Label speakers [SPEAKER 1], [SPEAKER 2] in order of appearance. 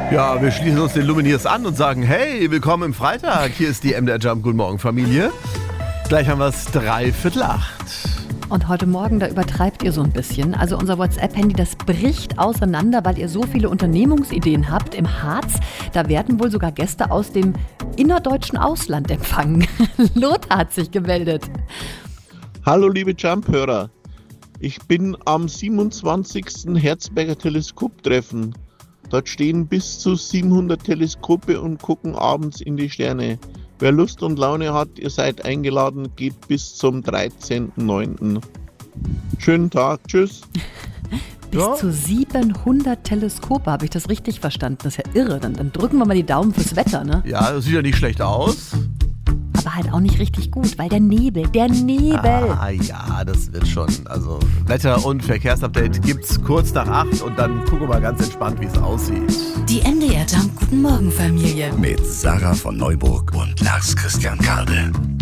[SPEAKER 1] Ja, wir schließen uns den Lumineers an und sagen, hey, willkommen im Freitag. Hier ist die MDR Jump. Guten Morgen, Familie. Gleich haben wir es 7:45.
[SPEAKER 2] Und heute Morgen, da übertreibt ihr so ein bisschen. Also unser WhatsApp-Handy, das bricht auseinander, weil ihr so viele Unternehmungsideen habt im Harz. Da werden wohl sogar Gäste aus dem innerdeutschen Ausland empfangen. Lothar hat sich gemeldet.
[SPEAKER 3] Hallo liebe Jump-Hörer. Ich bin am 27. Herzberger Teleskoptreffen. Dort stehen bis zu 700 Teleskope und gucken abends in die Sterne. Wer Lust und Laune hat, ihr seid eingeladen, geht bis zum 13.09. Schönen Tag, tschüss.
[SPEAKER 2] Bis zu 700 Teleskope, habe ich das richtig verstanden? Das ist ja irre. Dann drücken wir mal die Daumen fürs Wetter, ne?
[SPEAKER 1] Ja, das sieht ja nicht schlecht aus.
[SPEAKER 2] Aber halt auch nicht richtig gut, weil der Nebel.
[SPEAKER 1] Ah ja, das wird schon. Also Wetter- und Verkehrsupdate gibt's kurz nach 8 und dann gucken wir mal ganz entspannt, wie es aussieht.
[SPEAKER 4] Die MDR Jump Guten Morgen Familie.
[SPEAKER 5] Mit Sarah von Neuburg und Lars Christian Karde.